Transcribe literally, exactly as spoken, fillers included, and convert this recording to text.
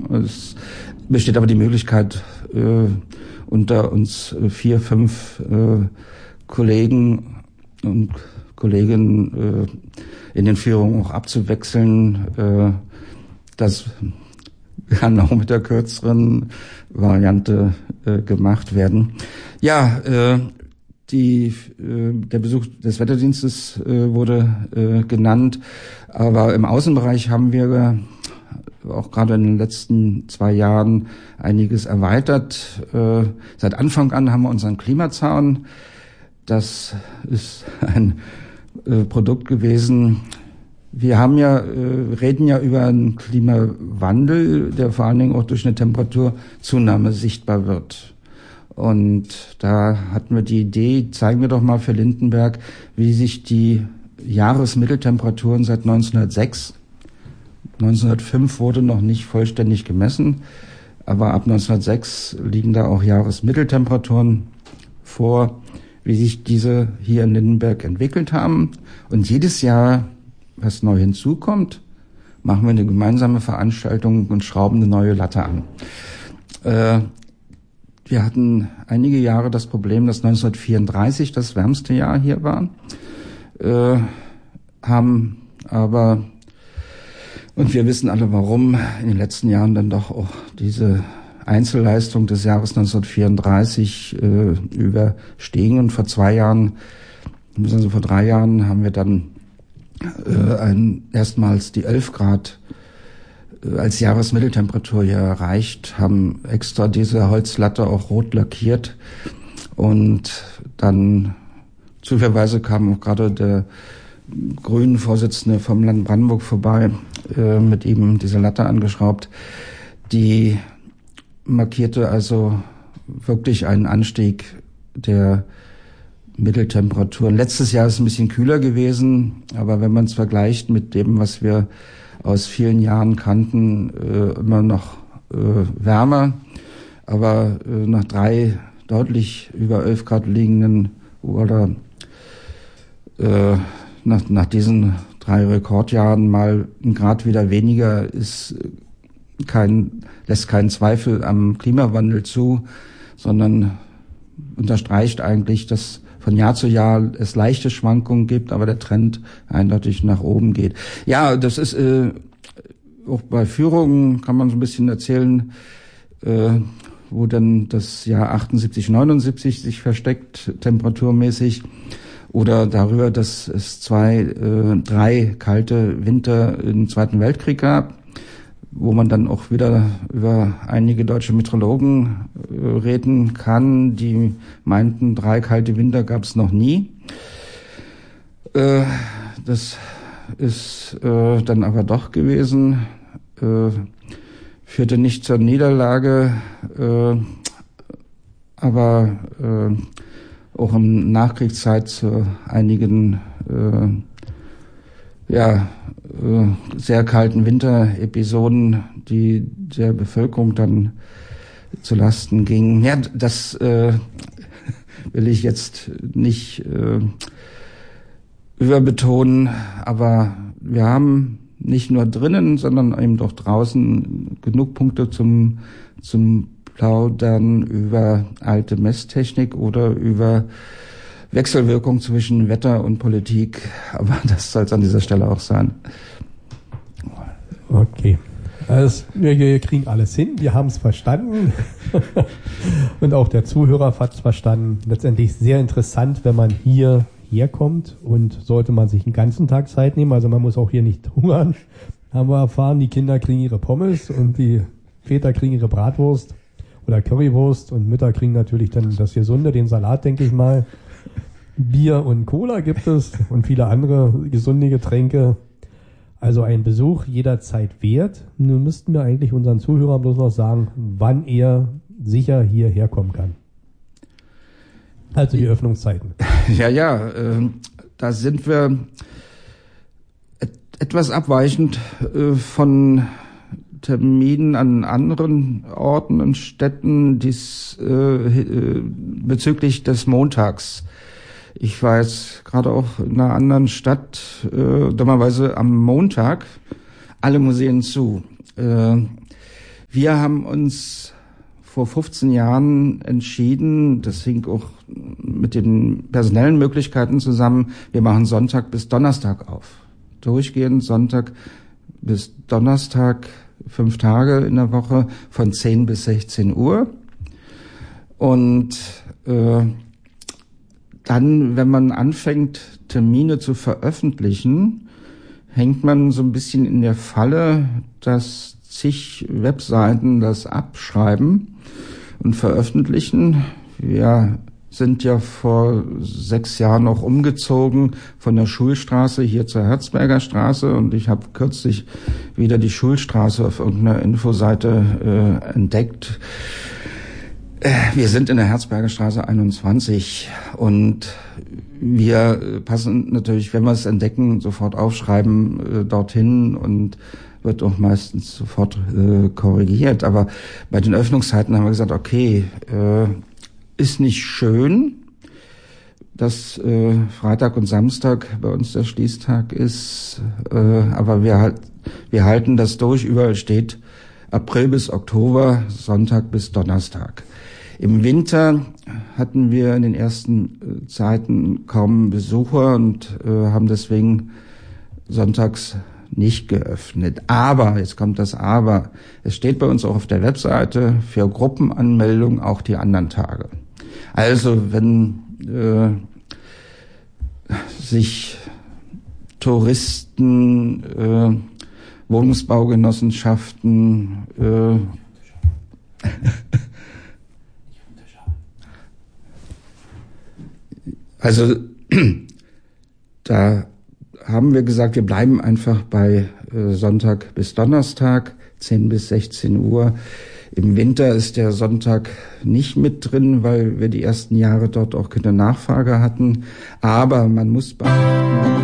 Es besteht aber die Möglichkeit, äh, unter uns vier, fünf äh, Kollegen und Kolleginnen äh, in den Führungen auch abzuwechseln. Äh, das kann auch mit der kürzeren Variante äh, gemacht werden. Ja, äh, die, äh, der Besuch des Wetterdienstes äh, wurde äh, genannt, aber im Außenbereich haben wir auch gerade in den letzten zwei Jahren einiges erweitert. Äh, seit Anfang an haben wir unseren Klimazaun. Das ist ein äh, Produkt gewesen. Wir haben ja, äh, reden ja über einen Klimawandel, der vor allen Dingen auch durch eine Temperaturzunahme sichtbar wird. Und da hatten wir die Idee, zeigen wir doch mal für Lindenberg, wie sich die Jahresmitteltemperaturen seit neunzehnhundertsechs, neunzehnhundertfünf wurde noch nicht vollständig gemessen, aber ab neunzehnhundertsechs liegen da auch Jahresmitteltemperaturen vor, wie sich diese hier in Lindenberg entwickelt haben. Und jedes Jahr, was neu hinzukommt, machen wir eine gemeinsame Veranstaltung und schrauben eine neue Latte an. Äh, wir hatten einige Jahre das Problem, dass neunzehnhundertvierunddreißig das wärmste Jahr hier war, äh, haben aber, und wir wissen alle warum, in den letzten Jahren dann doch auch diese Einzelleistung des Jahres neunzehnhundertvierunddreißig äh, überstehen. Und vor zwei Jahren, also vor drei Jahren, haben wir dann äh, ein, erstmals die elf Grad äh, als Jahresmitteltemperatur hier erreicht, haben extra diese Holzlatte auch rot lackiert. Und dann zufälligerweise kam auch gerade der grünen Vorsitzende vom Land Brandenburg vorbei, äh, mit ihm diese Latte angeschraubt. Die markierte also wirklich einen Anstieg der Mitteltemperaturen. Letztes Jahr ist es ein bisschen kühler gewesen, aber wenn man es vergleicht mit dem, was wir aus vielen Jahren kannten, äh, immer noch äh, wärmer. Aber äh, nach drei deutlich über elf Grad liegenden oder äh, nach, nach diesen drei Rekordjahren mal ein Grad wieder weniger ist kein, lässt keinen Zweifel am Klimawandel zu, sondern unterstreicht eigentlich, dass von Jahr zu Jahr es leichte Schwankungen gibt, aber der Trend eindeutig nach oben geht. Ja, das ist äh, auch bei Führungen kann man so ein bisschen erzählen, äh, wo dann das Jahr achtundsiebzig, neunundsiebzig sich versteckt, temperaturmäßig. Oder darüber, dass es zwei, äh, drei kalte Winter im Zweiten Weltkrieg gab, wo man dann auch wieder über einige deutsche Meteorologen äh, reden kann, die meinten, drei kalte Winter gab es noch nie. Äh, das ist äh, dann aber doch gewesen, äh, führte nicht zur Niederlage, äh, aber äh, auch in Nachkriegszeit zu einigen äh, ja, äh, sehr kalten Winterepisoden, die der Bevölkerung dann zu Lasten gingen. Ja, das äh, will ich jetzt nicht äh, überbetonen, aber wir haben nicht nur drinnen, sondern eben doch draußen genug Punkte zum, zum Plaudern über alte Messtechnik oder über Wechselwirkung zwischen Wetter und Politik. Aber das soll es an dieser Stelle auch sein. Okay. Also, wir, wir kriegen alles hin. Wir haben es verstanden. Und auch der Zuhörer hat es verstanden. Letztendlich sehr interessant, wenn man hier herkommt und sollte man sich einen ganzen Tag Zeit nehmen. Also man muss auch hier nicht hungern. Haben wir erfahren, die Kinder kriegen ihre Pommes und die Väter kriegen ihre Bratwurst oder Currywurst und Mütter kriegen natürlich dann das Gesunde, den Salat, denke ich mal. Bier und Cola gibt es und viele andere gesunde Getränke. Also ein Besuch jederzeit wert. Nun müssten wir eigentlich unseren Zuhörern bloß noch sagen, wann er sicher hierher kommen kann. Also die Öffnungszeiten. Ja, ja, äh, da sind wir et- etwas abweichend äh, von Terminen an anderen Orten und Städten dies, äh, äh, bezüglich des Montags. Ich war jetzt gerade auch in einer anderen Stadt, äh, dummerweise am Montag, alle Museen zu. Äh, Wir haben uns vor fünfzehn Jahren entschieden, das hing auch mit den personellen Möglichkeiten zusammen, wir machen Sonntag bis Donnerstag auf. Durchgehend Sonntag bis Donnerstag, fünf Tage in der Woche von zehn bis sechzehn Uhr. Und äh, dann, wenn man anfängt, Termine zu veröffentlichen, hängt man so ein bisschen in der Falle, dass zig Webseiten das abschreiben und veröffentlichen. Wir sind ja vor sechs Jahren noch umgezogen von der Schulstraße hier zur Herzberger Straße und ich habe kürzlich wieder die Schulstraße auf irgendeiner Infoseite äh, entdeckt. Äh, wir sind in der Herzberger Straße einundzwanzig und wir passen natürlich, wenn wir es entdecken, sofort aufschreiben äh, dorthin und wird auch meistens sofort äh, korrigiert. Aber bei den Öffnungszeiten haben wir gesagt, okay, äh, ist nicht schön, dass äh, Freitag und Samstag bei uns der Schließtag ist, äh, aber wir, halt, wir halten das durch. Überall steht April bis Oktober, Sonntag bis Donnerstag. Im Winter hatten wir in den ersten äh, Zeiten kaum Besucher und äh, haben deswegen sonntags nicht geöffnet. Aber, jetzt kommt das Aber, es steht bei uns auch auf der Webseite für Gruppenanmeldung auch die anderen Tage. Also wenn äh, sich Touristen, äh, Wohnungsbaugenossenschaften, äh, also da haben wir gesagt, wir bleiben einfach bei äh, Sonntag bis Donnerstag, zehn bis sechzehn Uhr. Im Winter ist der Sonntag nicht mit drin, weil wir die ersten Jahre dort auch keine Nachfrage hatten. Aber man muss beachten,